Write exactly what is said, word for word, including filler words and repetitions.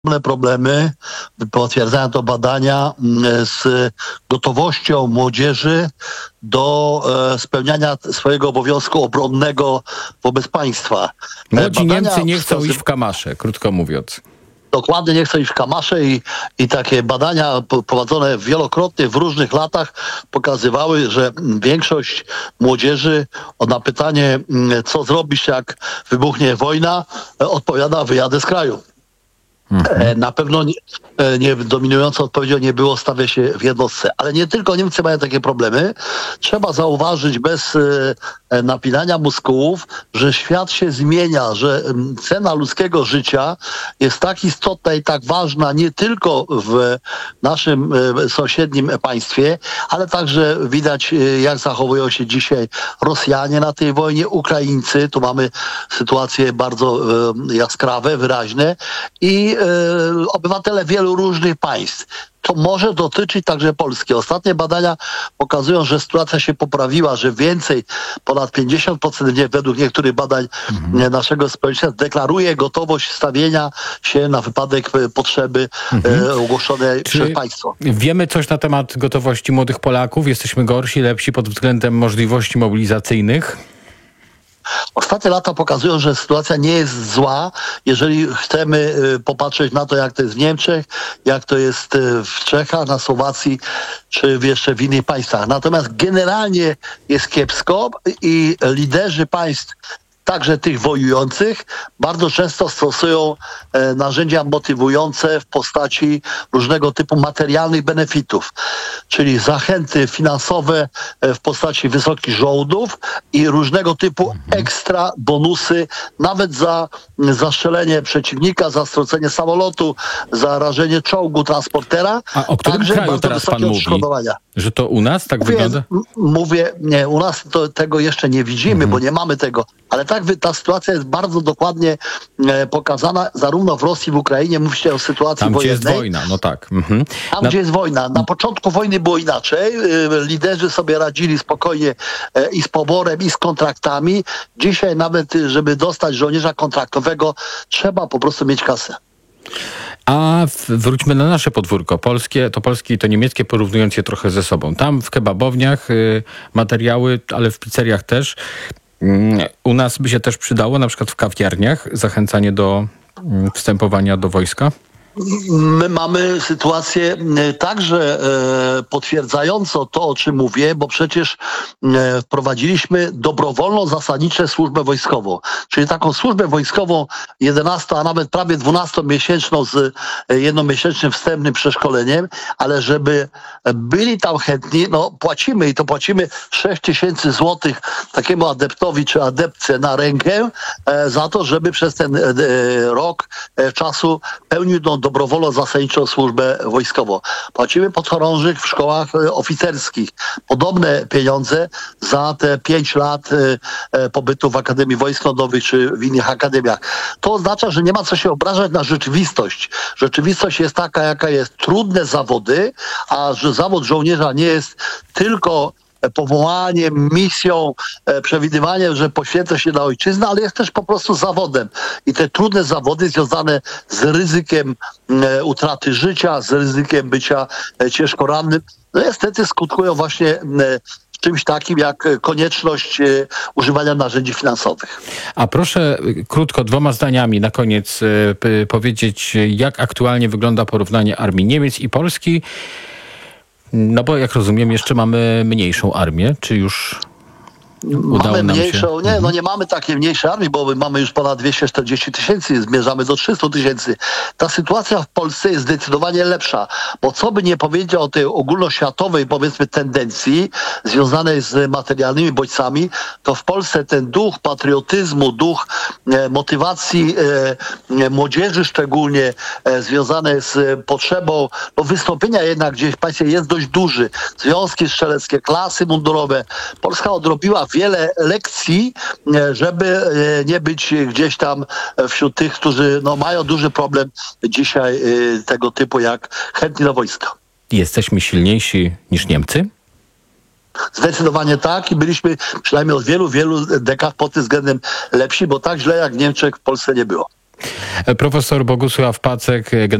problemy, potwierdzają to badania, z gotowością młodzieży do e, spełniania swojego obowiązku obronnego wobec państwa. Młodzi Badania Niemcy nie chcą wskazy- iść w kamasze, krótko mówiąc. Dokładnie, nie chcą iść w kamasze i, i takie badania po- prowadzone wielokrotnie w różnych latach pokazywały, że większość młodzieży na pytanie, mm, co zrobisz, jak wybuchnie wojna, e, odpowiada: wyjadę z kraju. E, Na pewno nie, e, nie, dominującą odpowiedzią nie było: stawię się w jednostce. Ale nie tylko Niemcy mają takie problemy. Trzeba zauważyć bez e, e, napinania muskułów, że świat się zmienia, że m, cena ludzkiego życia jest tak istotna i tak ważna nie tylko w naszym e, sąsiednim państwie, ale także widać, e, jak zachowują się dzisiaj Rosjanie na tej wojnie, Ukraińcy. Tu mamy sytuacje bardzo e, jaskrawe, wyraźne i e, obywatele wielu różnych państw. To może dotyczyć także Polski. Ostatnie badania pokazują, że sytuacja się poprawiła, że więcej, ponad pięćdziesiąt procent nie, według niektórych badań mhm. naszego społeczeństwa deklaruje gotowość stawienia się na wypadek e, potrzeby mhm. e, ogłoszonej Czy przez państwo. wiemy coś na temat gotowości młodych Polaków? Jesteśmy gorsi, lepsi pod względem możliwości mobilizacyjnych? Ostatnie lata pokazują, że sytuacja nie jest zła, jeżeli chcemy y, popatrzeć na to, jak to jest w Niemczech, jak to jest y, w Czechach, na Słowacji, czy w jeszcze w innych państwach. Natomiast generalnie jest kiepsko i liderzy państw, także tych wojujących, bardzo często stosują e, narzędzia motywujące w postaci różnego typu materialnych benefitów, czyli zachęty finansowe e, w postaci wysokich żołdów i różnego typu ekstra bonusy, nawet za zastrzelenie przeciwnika, za strącenie samolotu, za rażenie czołgu, transportera. A o którym Także kraju bardzo teraz pan wysokie mówi? odszkodowania. Że to u nas tak Mówię, wygląda? m- mówię, nie, u nas to, tego jeszcze nie widzimy, bo nie mamy tego. Ale tak wy- ta sytuacja jest bardzo dokładnie e, pokazana zarówno w Rosji, w Ukrainie. Mówi się o sytuacji Tam, gdzie jest wojennej. wojna, no tak. Mhm. Tam, Na- gdzie jest wojna. Na początku wojny było inaczej. E, Liderzy sobie radzili spokojnie e, i z poborem, i z kontraktami. Dzisiaj nawet, e, żeby dostać żołnierza kontraktowego, trzeba po prostu mieć kasę. A w- wróćmy na nasze podwórko. Polskie, to polskie i to niemieckie, porównując je trochę ze sobą. Tam w kebabowniach y, materiały, ale w pizzeriach też. Mm, u nas by się też przydało, na przykład w kawiarniach, zachęcanie do mm, wstępowania do wojska. My mamy sytuację e, także e, potwierdzającą to, o czym mówię, bo przecież e, wprowadziliśmy dobrowolną zasadniczą służbę wojskową, czyli taką służbę wojskową jedenasto, a nawet prawie dwunastomiesięczną z e, jednomiesięcznym wstępnym przeszkoleniem, ale żeby byli tam chętni, no płacimy i to płacimy sześć tysięcy złotych takiemu adeptowi czy adeptce na rękę e, za to, żeby przez ten e, rok e, czasu pełnił tą dobrowolną zasadniczą służbę wojskową. Płacimy podchorążych w szkołach e, oficerskich podobne pieniądze za te pięć lat e, e, pobytu w Akademii Wojsk Lądowych czy w innych akademiach. To oznacza, że nie ma co się obrażać na rzeczywistość. Rzeczywistość jest taka, jaka jest. Trudne zawody, a że zawód żołnierza nie jest tylko powołaniem, misją, e, przewidywaniem, że poświęcę się na ojczyznę, ale jest też po prostu zawodem. I te trudne zawody związane z ryzykiem e, utraty życia, z ryzykiem bycia e, ciężko rannym, no niestety skutkują właśnie e, czymś takim jak konieczność e, używania narzędzi finansowych. A proszę y, krótko, dwoma zdaniami na koniec y, p- powiedzieć, y, jak aktualnie wygląda porównanie armii Niemiec i Polski. No bo jak rozumiem, jeszcze mamy mniejszą armię. Czy już udało Mamy nam się? mniejszą, nie, no nie mamy takiej mniejszej armii, bo my mamy już ponad dwieście czterdzieści tysięcy, zmierzamy do trzystu tysięcy. Ta sytuacja w Polsce jest zdecydowanie lepsza, bo co by nie powiedział o tej ogólnoświatowej, powiedzmy, tendencji związanej z materialnymi bodźcami, to w Polsce ten duch patriotyzmu, duch e, motywacji e, młodzieży szczególnie e, związane z potrzebą no, wystąpienia jednak gdzieś w państwie jest dość duży. Związki strzeleckie, klasy mundurowe. Polska odrobiła wiele lekcji, e, żeby e, nie być gdzieś tam wśród tych, którzy no, mają duży problem dzisiaj e, tego typu jak chętni do wojska. Jesteśmy silniejsi niż Niemcy? Zdecydowanie tak i byliśmy przynajmniej od wielu, wielu dekad pod tym względem lepsi, bo tak źle jak w Niemczech w Polsce nie było. Profesor Bogusław Pacek,